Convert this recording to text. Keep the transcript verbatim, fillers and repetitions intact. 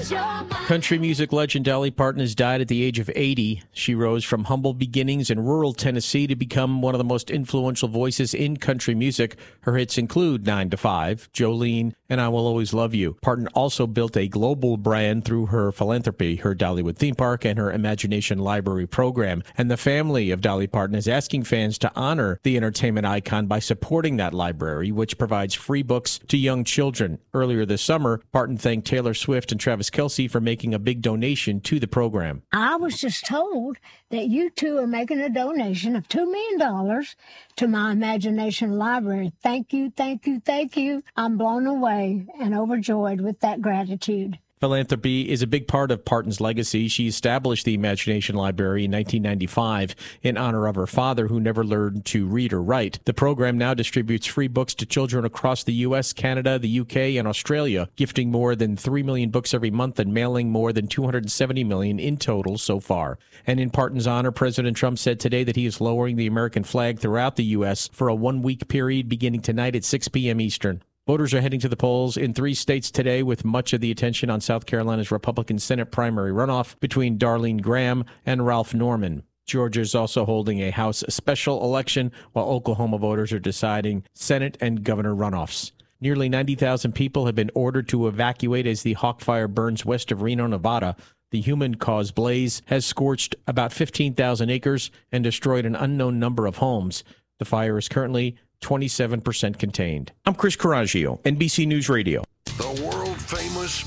Country music legend Dolly Parton has died at the age of eighty. She rose from humble beginnings in rural Tennessee to become one of the most influential voices in country music. Her hits include nine to five, Jolene, and I Will Always Love You. Parton also built a global brand through her philanthropy, her Dollywood theme park, and her Imagination Library program. And the family of Dolly Parton is asking fans to honor the entertainment icon by supporting that library, which provides free books to young children. Earlier this summer, Parton thanked Taylor Swift and Travis Kelce for making a big donation to the program. I was just told that you two are making a donation of two million dollars to my Imagination Library. Thank you, thank you, thank you. I'm blown away and overjoyed with that gratitude. Philanthropy is a big part of Parton's legacy. She established the Imagination Library in nineteen ninety-five in honor of her father, who never learned to read or write. The program now distributes free books to children across the U S, Canada, the U K, and Australia, gifting more than three million books every month and mailing more than two hundred seventy million in total so far. And in Parton's honor, President Trump said today that he is lowering the American flag throughout the U S for a one-week period beginning tonight at six p.m. Eastern. Voters are heading to the polls in three states today, with much of the attention on South Carolina's Republican Senate primary runoff between Darlene Graham and Ralph Norman. Georgia is also holding a House special election, while Oklahoma voters are deciding Senate and governor runoffs. Nearly ninety thousand people have been ordered to evacuate as the Hawk Fire burns west of Reno, Nevada. The human-caused blaze has scorched about fifteen thousand acres and destroyed an unknown number of homes. The fire is currently twenty-seven percent contained. I'm Chris Coraggio, N B C News Radio.